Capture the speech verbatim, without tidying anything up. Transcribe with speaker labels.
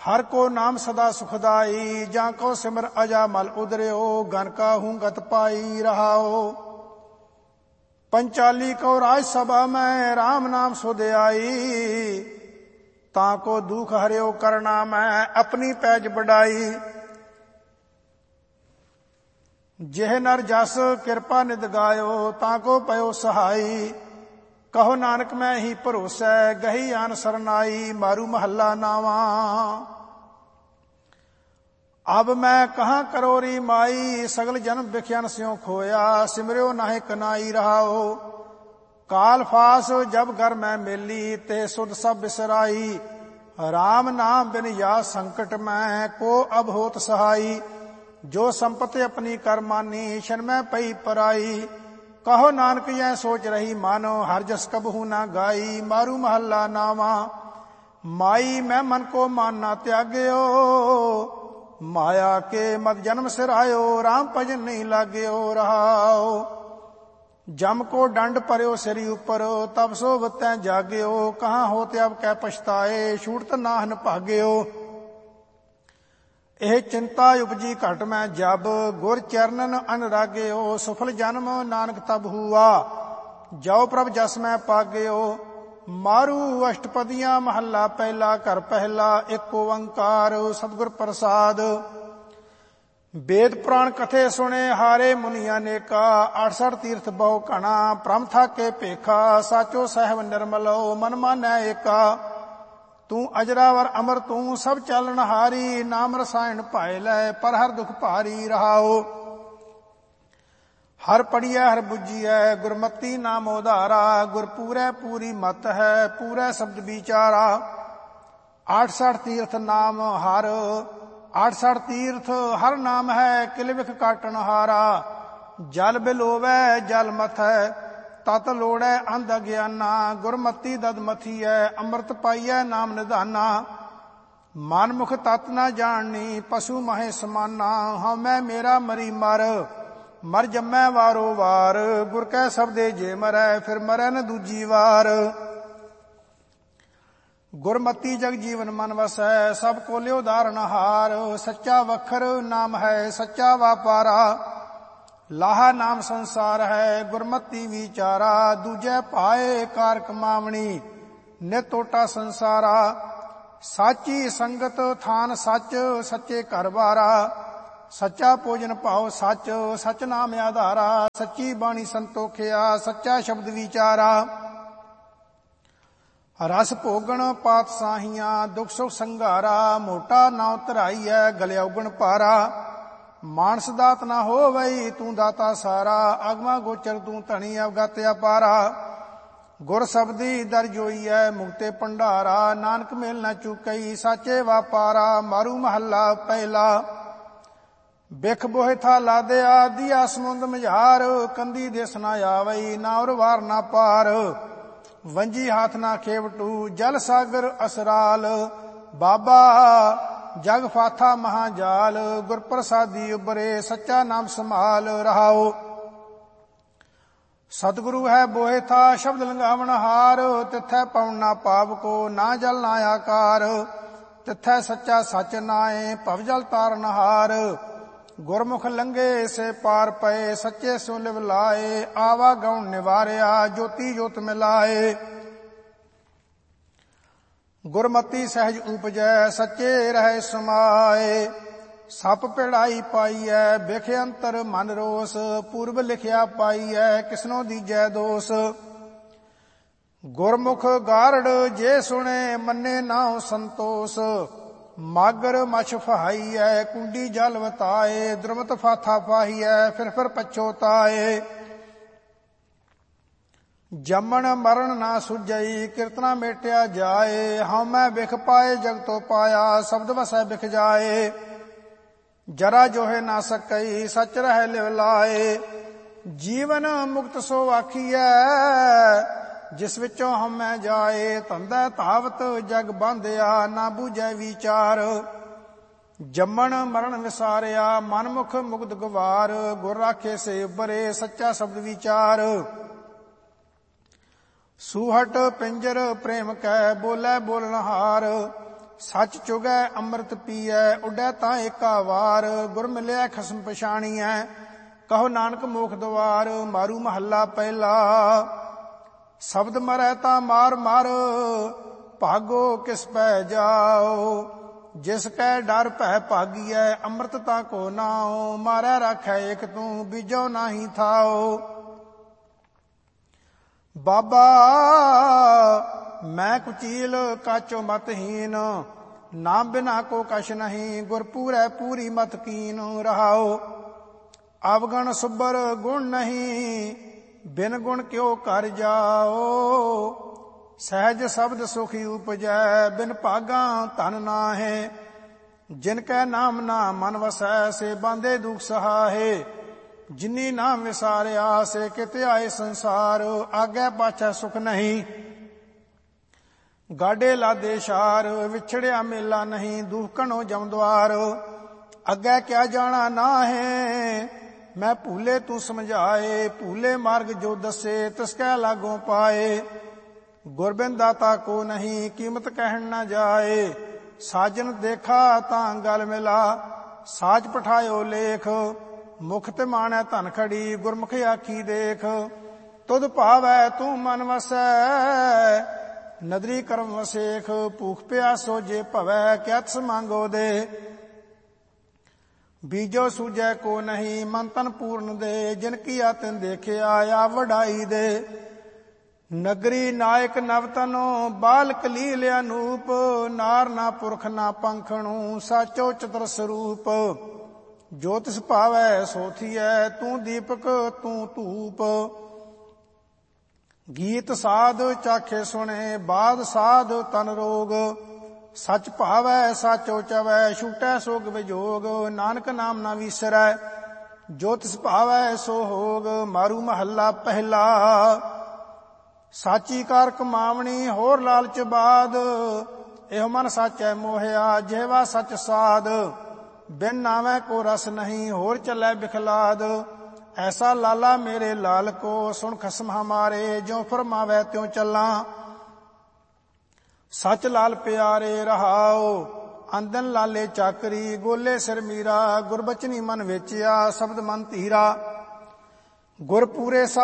Speaker 1: हर को नाम सदा सुखदाई, जां को सिमर अजा मल उदरियो, गन का हूं गत पाई रहाओ। पंचाली को राज सभा में राम नाम सुध आई, ताको दुख हरियो करना मैं अपनी पैज बढ़ाई। जेह नर जस कृपा निद गायो, ताको पयो सहाई, कहो नानक मैं ही भरोसै, गही आन सरनाई, मारू महला नावा। अब मैं कहाँ करोरी माई, सगल जन्म बिख्यान स्यों खोया, सिमरियो नाहे कनाई रहाओ। काल फास जब घर मैं मेली, ते सुध सब बिसराई, राम नाम बिन या संकट मैं, को अब होत सहाई। जो संपत्ति अपनी कर मानी, शन में पई पराई, कहो नानक यह सोच रही मानो, हर जस कबहू ना गाई, मारू महला नावा। माई मैं मन को मानना त्याग्यो, माया के मत जन्म सिर आयो, राम भजन नहीं लाग्यो रहाओ। जम को दंड परयो सिरी ऊपर, तब सो वतै जाग्यो, कहाँ होते अब कै पछताए, छूटत नाहन भाग्यो। ਇਹ ਚਿੰਤਾ ਉਪਜੀ ਘਟ ਮੈਂ ਜਬ, ਗੁਰ ਚਰਨਨ ਅਨਰਾਗਿਓ, ਸਫਲ ਜਨਮ ਨਾਨਕ ਤਬ ਹੁਆ, ਜਾਉ ਪ੍ਰਭ ਜਸ ਮੈਂ ਪਾਗਿਓ। ਮਾਰੂ ਅਸ਼ਟਪਦੀਆਂ ਮਹੱਲਾ ਪਹਿਲਾ, ਘਰ ਪਹਿਲਾ ਇੱਕ ਓੰਕਾਰ, ਸਤਿਗੁਰ ਪ੍ਰਸਾਦ। ਵੇਦ ਪੁਰਾਣ ਕਥੇ ਸੁਣੇ ਹਾਰੇ ਮੁਨੀਆਂ ਨੇਕਾ, ਅਠਸਠ ਤੀਰਥ ਬਹੁ ਘਣਾ, ਪ੍ਰਮ ਥਾਕੇ ਭੇਖਾ, ਸਾਚੋ ਸਹਿਬ ਨਿਰਮਲੋ, ਮਨ ਮਾਨੈ ਏਕਾ। तू अजरावर अमर तू सब चालन हारी, नाम रसायन पाए लै, पर हर दुख भारी रहाओ। हर पढ़िया हर बुझिया, गुरमती नाम उधारा, गुर पूरै पूरी मत है, पूरै शब्द विचारा। आठसठ तीर्थ नाम हर, आठसठ तीर्थ हर नाम है, किल विख काटन हारा। जल बिलोवै जल मथ है, तत लोड़ै अंध अज्ञाना, गुरमती दद मथीऐ, अमृत पाइऐ नाम निधाना। मन मुख तत न जाननी, पशु महे समाना, हाँ मैं मेरा मरी मर, मर जम्मै वारो वार। गुर कै शब्दे जे मरै, फिर मरै न दूजी वार। गुरमती जग जीवन मन वसै, सब को लियो धारण हार। सच्चा वखर नाम है, सच्चा वापारा, लाहा नाम संसार है, गुरमती विचारा। दूजे पाए कार कमावणी, नित टोटा संसारा। साची संगत थान सच, सच्चे घर बारा। सच्चा भोजन पाओ सच, सच नाम आधारा। सच्ची बाणी संतोखिया, सच्चा शब्द विचारा। रस भोगण पात साहिया, दुख सुख संघारा। मोटा नाव धराई है, गलिया उगण पारा। मानस दात ना हो वही, तू दाता सारा। अगमा गोचर तू धनी, अवगत अपारा। गुर शब्दी दर जोई है, मुक्ते भंडारा। नानक मेल न चुकई, साचे वापारा। मारू महला पहला। बिख बोहे था लादया, दिया समुंद मझार। कंदी देस ना आवई, ना उर वार ना पार। वंजी हाथ ना खेवटू, जल सागर असराल। बाबा जग फाथा महाजाल, गुर प्रसादी उबरे, सच्चा नाम संभाल रहाओ। सतगुरु है बोहे था, शब्द लंघावन हार। तिथै पवन ना पाप को, ना जल ना आकार। तिथै सच्चा सच नाए, भव जल तारन हार। गुरमुख लंघे से पार पए, सच्चे सो लिव लाए। आवा गौण निवारिया, ज्योति ज्योत मिलाए। गुरमती सहज उपजै, सच्चे रहे समाए। सप पिड़ाई पाईऐ, बिख अंतर मन रोस। पूर्व लिखिया पाईऐ, किसनो दीजै दोष। गुरमुख गारड़ जे सुने, मन्ने नाउ संतोष। मागर मछ फहाईऐ, कुंडी जल वताए। द्रुमत फाथा फाहीऐ, फिर फिर पछोताए। जमन मरण ना सुझई, कीर्तना मेटिया जाए। हाँ मैं बिख पाए, जग तो पाया, शब्द वसै बिख जाए। जरा जोहे ना सकई, सच रह लिव लाए। जीवन मुक्त सो आखिऐ, जिस विचों हम मैं जाए। धंधा धावत जग बांधिया, ना बूझै विचार। जमन मरण विसारिया, मन मुख मुग्ध गवार। गुर राखे से उबरे, सच्चा शब्द विचार। सूहट पिंजर प्रेम कै, बोलै बोलनहार। ਸੱਚ ਚੁਗੈ ਅੰਮ੍ਰਿਤ ਪੀਐ, ਉੱਡੈ ਤਾਂ ਏਕਾ ਵਾਰ, ਗੁਰ ਮਿਲਿਆ ਖਸਮ ਪਛਾਣੀਐ, ਕਹੋ ਨਾਨਕ ਮੋਖ ਦੁਆਰ। ਮਾਰੂ ਮਹੱਲਾ ਪਹਿਲਾ। ਸ਼ਬਦ ਮਰੈ ਤਾਂ ਮਾਰ ਮਾਰ, ਭਾਗੋ ਕਿਸ ਪੈ ਜਾਓ, ਜਿਸ ਕੈ ਡਰ ਭੈ ਭਾਗੀਐ, ਅੰਮ੍ਰਿਤ ਤਾਂ ਕੋ ਨਾਉ, ਮਾਰੈ ਰਾਖੈ ਏਕ ਤੂੰ, ਬੀਜੋ ਨਾਹੀ ਥਾਓ। ਬਾਬਾ ਮੈਂ ਕੁਚੀਲ ਕਾਚੋ ਮਤਹੀਨ, ਨਾਮ ਬਿਨਾ ਕੋ ਕਛ ਨਹੀਂ, ਗੁਰ ਪੂਰੈ ਪੂਰੀ ਮਤ ਕੀਨ। ਰਹਾਓ ਅਵਗਣ ਸੁਬਰ ਗੁਣ ਨਹੀਂ, ਬਿਨ ਗੁਣ ਕਿਉ ਕਰ ਜਾਓ, ਸਹਿਜ ਸ਼ਬਦ ਸੁਖੀ ਉਪਜੈ, ਬਿਨ ਭਾਗਾ ਧਨ ਨਾਹੈ, ਜਿਨ ਕੈ ਨਾਮ ਨਾ ਮਨ ਵਸੈ, ਸੇ ਬਾਂਧੇ ਦੁਖ ਸਹਾਏ, ਜਿਨੀ ਨਾਮ ਵਿਸਾਰਿਆ, ਸੇ ਕਿਤੇ ਆਏ ਸੰਸਾਰ, ਆਗੇ ਪਾਛੈ ਸੁਖ ਨਹੀਂ, ਗਾਡੇ ਲਾਦੇ ਸ਼ਾਰ, ਵਿਛੜਿਆ ਮੇਲਾ ਨਹੀਂ, ਦੁਖ ਘਣੋ ਜਮ ਦੁਆਰ, ਅੱਗੇ ਕਿਆ ਜਾਣਾ ਨਾਹੈ, ਮੈਂ ਭੂਲੇ ਤੂੰ ਸਮਝਾਏ, ਭੂਲੇ ਮਾਰਗ ਜੋ ਦੱਸੇ, ਤਿਸ ਕੈ ਲਾਗੋਂ ਪਾਏ, ਗੁਰਬਿੰਦ ਦਾਤਾ ਕੋ ਨਹੀਂ, ਕੀਮਤ ਕਹਿਣ ਨਾ ਜਾਏ, ਸਾਜਨ ਦੇਖਾ ਤਾਂ ਗਲ ਮਿਲਾ, ਸਾਜ ਪਠਾਇਓ ਲੇਖ, ਮੁਖ ਤੇ ਮਾਣੈ ਧਨ ਖੜੀ, ਗੁਰਮੁਖ ਆਖੀ ਦੇਖ, ਤੁਧ ਭਾਵੈ ਤੂੰ ਮਨ ਵਸੈ, ਨਦਰੀ ਕਰਮ ਵਸੇਖ, ਭੂਖ ਪਿਆਸੋ ਜੇ ਭਵੈ, ਕਿਆ ਤਿਸ ਮੰਗੋ ਦੇ, ਬੀਜੋ ਸੂਝੈ ਕੋ ਨਹੀਂ, ਮਨ ਤਨ ਪੂਰਨ ਦੇ, ਜਿਨ ਕੀਆ ਤਿਨ ਦੇਖਿਆ, ਆ ਵਡਾਈ ਦੇ, ਨਗਰੀ ਨਾਇਕ ਨਵਤਨੋ, ਬਾਲਕ ਲੀਲ ਅਨੂਪ, ਨਾਰ ਨਾ ਪੁਰਖ ਨਾ ਪੰਖਣੂ, ਸਾਚੋ ਚਤੁਰ ਸਰੂਪ, ਜੋ ਤਿਸ ਭਾਵੈ ਸੋ ਥੀਐ, ਤੂੰ ਦੀਪਕ ਤੂੰ ਧੂਪ, ਗੀਤ ਸਾਧ ਚਾਖੇ ਸੁਣੇ, ਬਾਦ ਸਾਧ ਤਨ ਰੋਗ, ਸਚ ਭਾਵੈ ਸਾਚੋ ਚਵੈ, ਛੂਟੈ ਸੋਗ ਵਿਜੋਗ, ਨਾਨਕ ਨਾਮ ਨਾ ਵੀਸਰੈ, ਜੋ ਤਿਸ ਭਾਵੈ ਸੋ ਹੋਗ। ਮਾਰੂ ਮਹੱਲਾ ਪਹਿਲਾ। ਸਾਚੀ ਕਾਰ ਕਮਾਵਣੀ ਹੋਰ ਲਾਲਚ ਬਾਦ, ਇਹੋ ਮਨ ਸਾਚੈ ਮੋਹਿਆ, ਜਿਹਵਾ ਸਚ ਸਾਧ, ਬਿਨ ਨਾਵੈ ਕੋ ਰਸ ਨਹੀਂ, ਹੋਰ ਚੱਲੈ ਬਿਖਲਾਦ, ਐਸਾ ਲਾਲਾ ਮੇਰੇ ਲਾਲ ਕੋ, ਸੁਣ ਖਸਮ ਹਮਾਰੇ, ਜਿਉ ਫਰਮਾਵੈ ਤਿਉ ਚੱਲਾਂ, ਸਚ ਲਾਲ ਪਿਆਰੇ। ਰਹਾਓ ਅੰਦਨ ਲਾਲੇ ਚਾਕਰੀ, ਗੋਲੇ ਸਿਰ ਮੀਰਾ, ਗੁਰਬਚਨੀ ਮਨ ਵੇਚਿਆ, ਸ਼ਬਦ ਮਨ ਧੀਰਾ, ਗੁਰ ਪੂਰੇ